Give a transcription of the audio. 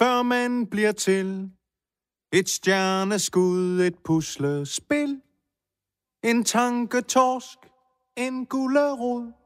før man bliver til et stjerneskud, et puslespil, en tanketorsk, en gulerod.